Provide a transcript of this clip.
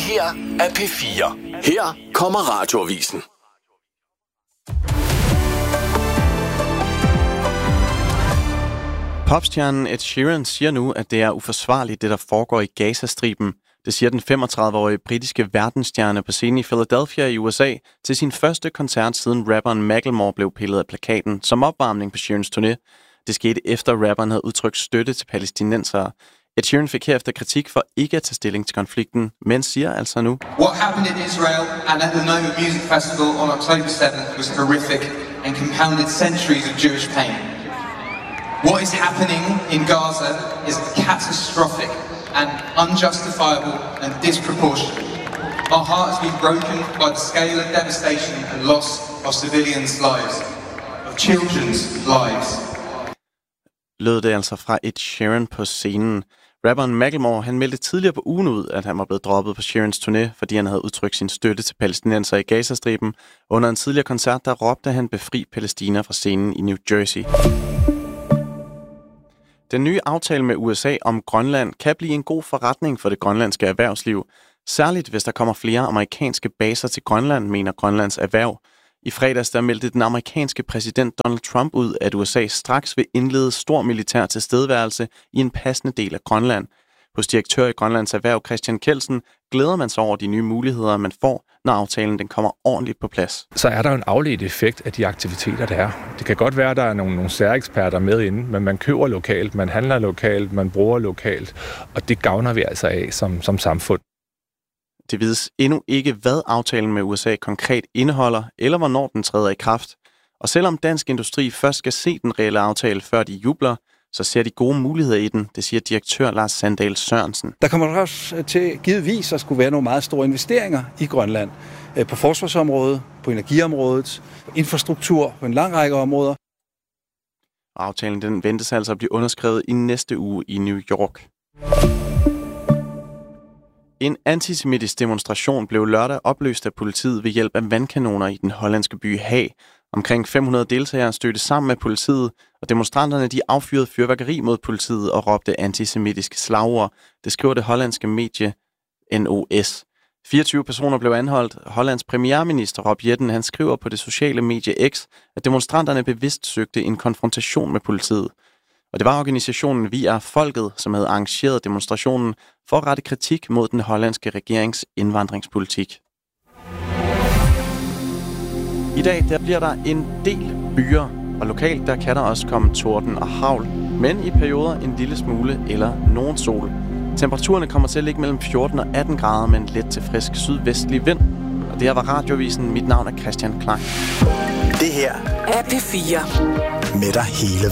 her er P4. Her kommer Radioavisen. Popstjernen Ed Sheeran siger nu, at det er uforsvarligt, det der foregår i Gazastriben. Det siger den 35-årige britiske verdensstjerne på scenen i Philadelphia i USA til sin første koncert, siden rapperen Macklemore blev pillet af plakaten som opvarmning på Sheerans turné. Det skete efter rapperen havde udtrykt støtte til palæstinensere. Ed Sheeran fik herefter kritik for ikke at tage stilling til konflikten, men siger altså nu: What happened in Israel and at the Noma Music Festival on October 7th was horrific and compounded centuries of Jewish pain. What is happening in Gaza is catastrophic and unjustifiable and disproportionate. Our heart has been broken by the scale of devastation and loss of civilians' lives, of children's lives. Lød det altså fra Ed Sheeran på scenen. Rapperen Macklemore, han meldte tidligere på ugen ud, at han var blevet droppet på Sheerans turné, fordi han havde udtrykt sin støtte til palæstinenser i Gazastriben. Under en tidligere koncert, der råbte han befri Palæstina fra scenen i New Jersey. Den nye aftale med USA om Grønland kan blive en god forretning for det grønlandske erhvervsliv. Særligt hvis der kommer flere amerikanske baser til Grønland, mener Grønlands erhverv. I fredags der meldte den amerikanske præsident Donald Trump ud, at USA straks vil indlede stor militær tilstedeværelse i en passende del af Grønland. Hos direktør i Grønlands erhverv Christian Kelsen glæder man sig over de nye muligheder, man får, når aftalen den kommer ordentligt på plads. Så er der en afledt effekt af de aktiviteter, der er. Det kan godt være, at der er nogle særeksperter med inde, men man køber lokalt, man handler lokalt, man bruger lokalt, og det gavner vi altså af som samfund. Det vides endnu ikke, hvad aftalen med USA konkret indeholder, eller hvornår den træder i kraft. Og selvom Dansk Industri først skal se den reelle aftale, før de jubler, så ser de gode muligheder i den, det siger direktør Lars Sandahl Sørensen. Der kommer også til givetvis at skulle være nogle meget store investeringer i Grønland. På forsvarsområdet, på energiområdet, på infrastruktur, på en lang række områder. Aftalen den ventes altså at blive underskrevet i næste uge i New York. En antisemitisk demonstration blev lørdag opløst af politiet ved hjælp af vandkanoner i den hollandske by Haag. Omkring 500 deltagere stødte sammen med politiet, og demonstranterne de affyrede fyrværkeri mod politiet og råbte antisemitiske slagord. Det skriver det hollandske medie NOS. 24 personer blev anholdt. Hollands premierminister Rob Jetten han skriver på det sociale medie X, at demonstranterne bevidst søgte en konfrontation med politiet. Og det var organisationen Vi er Folket, som havde arrangeret demonstrationen for at rette kritik mod den hollandske regerings indvandringspolitik. I dag der bliver der en del byer, og lokalt der kan der også komme torden og hagl, men i perioder en lille smule eller nogen sol. Temperaturerne kommer til at ligge mellem 14 og 18 grader med en let til frisk sydvestlig vind. Og det her var Radioavisen. Mit navn er Christian Klein. Det her er P4 med dig hele